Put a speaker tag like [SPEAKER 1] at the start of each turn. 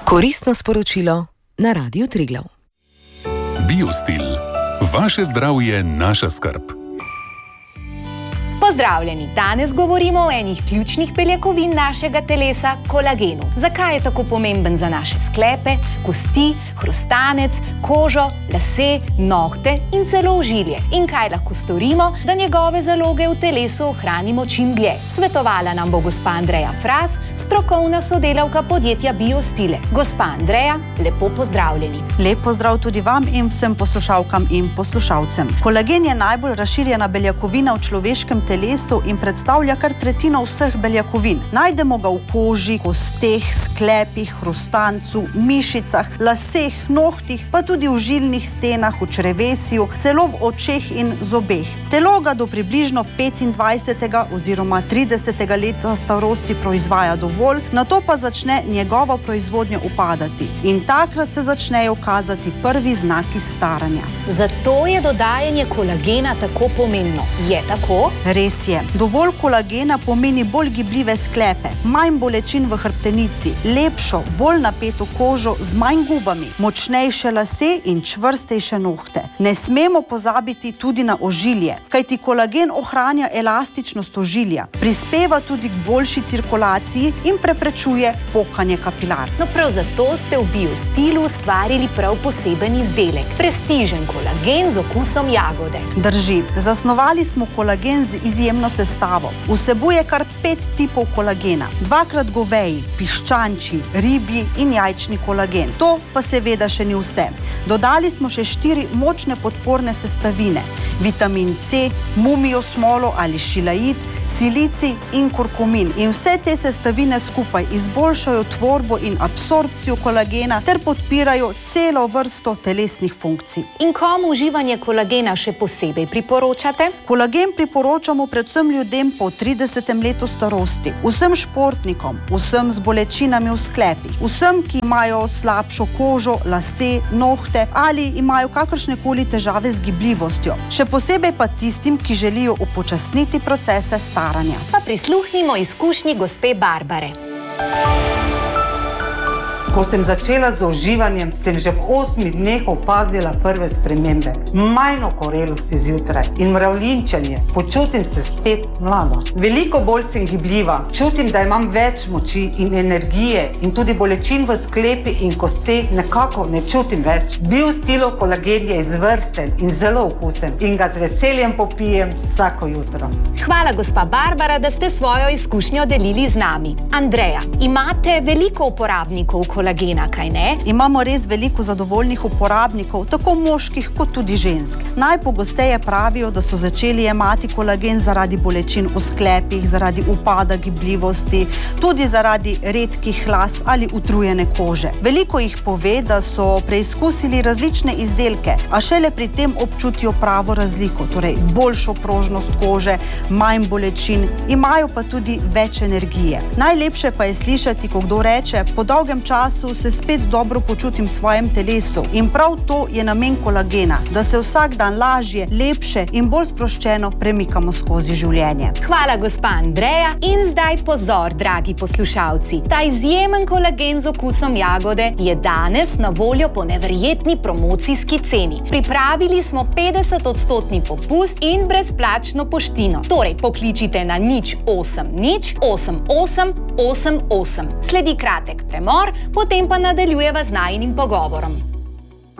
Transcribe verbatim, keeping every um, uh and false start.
[SPEAKER 1] Koristno sporočilo na Radiu Triglav.
[SPEAKER 2] Biostil. Vaše zdravje, naša skrb.
[SPEAKER 3] Pozdravljeni! Danes govorimo o enih ključnih beljakovin našega telesa, kolagenu. Zakaj je tako pomemben za naše sklepe, kosti, hrustanec, kožo, lase, nohte in celo ožilje? In kaj lahko storimo, da njegove zaloge v telesu ohranimo čim dlje? Svetovala nam bo gospa Andreja Fras, strokovna sodelavka podjetja Biostile. Gospa Andreja, lepo pozdravljeni.
[SPEAKER 4] Lep pozdrav tudi vam in vsem poslušalkam in poslušalcem. Kolagen je najbolj razširjena beljakovina v človeškem telesu in predstavlja kar tretjino vseh beljakovin. Najdemo ga v koži, kosteh, sklepih, hrustancu, mišicah, laseh, nohtih, pa tudi v žilnih stenah, v črevesju, celo v očeh in zobeh. Telo ga do približno petindvajsetega oziroma tridesetega leta starosti proizvaja dovolj, nato pa začne njegova proizvodnja upadati. In takrat se začnejo kazati prvi znaki staranja.
[SPEAKER 3] Zato je dodajanje kolagena tako pomembno. Je tako?
[SPEAKER 4] Res je. Dovolj kolagena pomeni bolj gibljive sklepe, manj bolečin v hrbtenici, lepšo, bolj napeto kožo z manj gubami, močnejše lase in čvrstejše nohte. Ne smemo pozabiti tudi na ožilje, kajti kolagen ohranja elastičnost ožilja, prispeva tudi k boljši cirkulaciji in preprečuje pokanje kapilar.
[SPEAKER 3] No, prav zato ste v Biostilu ustvarili prav poseben izdelek. Prestižen kolagen z okusom jagode.
[SPEAKER 4] Drži. Zasnovali smo kolagen z izjemno sestavo. Vsebuje kar pet tipov kolagena. Dvakrat goveji, piščančji, ribji in jajčni kolagen. To pa seveda še ni vse. Dodali smo še štiri močne podporne sestavine. Vitamin C, mumijo smolo ali šilajit, silicij in kurkumin. In vse te sestavine skupaj izboljšajo tvorbo in absorpcijo kolagena ter podpirajo celo vrsto telesnih funkcij.
[SPEAKER 3] In komu uživanje kolagena še posebej priporočate?
[SPEAKER 4] Kolagen priporočamo predvsem ljudem po tridesetem letu starosti, vsem športnikom, vsem z bolečinami v sklepih, vsem, ki imajo slabšo kožo, lase, nohte ali imajo kakršnekoli težave z gibljivostjo. Še posebej pa tistim, ki želijo upočasniti procese staranja.
[SPEAKER 3] Pa prisluhnimo izkušnji gospe Barbare.
[SPEAKER 5] Ko sem začela z uživanjem, sem že v osmih dneh opazila prve spremembe. Manj okorelosti zjutraj in mravljinčenje. Počutim se spet mlada. Veliko bolj sem gibljiva. Čutim, da imam več moči in energije in tudi bolečin v sklepi in kosteh nekako ne čutim več. Biostilov kolagen je izvrsten in zelo okusen in ga z veseljem popijem vsako jutro.
[SPEAKER 3] Hvala, gospa Barbara, da ste svojo izkušnjo delili z nami. Andreja, imate veliko uporabnikov kolagena, kaj ne?
[SPEAKER 4] Imamo res veliko zadovoljnih uporabnikov, tako moških kot tudi žensk. Najpogosteje pravijo, da so začeli jemati kolagen zaradi bolečin v sklepih, zaradi upada gibljivosti, tudi zaradi redkih las ali utrujene kože. Veliko jih pove, da so preizkusili različne izdelke, a šele pri tem občutijo pravo razliko, torej boljšo prožnost kože, manj bolečin, imajo pa tudi več energije. Najlepše pa je slišati, ko kdo reče, po dolgem času se spet dobro počutim v svojem telesu. In prav to je namen kolagena, da se vsak dan lažje, lepše in bolj sproščeno premikamo skozi življenje.
[SPEAKER 3] Hvala, gospa Andreja. In zdaj pozor, dragi poslušalci. Ta izjemen kolagen z okusom jagode je danes na voljo po neverjetni promocijski ceni. Pripravili smo petdeset odstotni popust in brezplačno poštino. Torej, pokličite na nič osem nič osem osem osem osem. Sledi kratek premor, potem pa nadaljujeva z najinim pogovorom.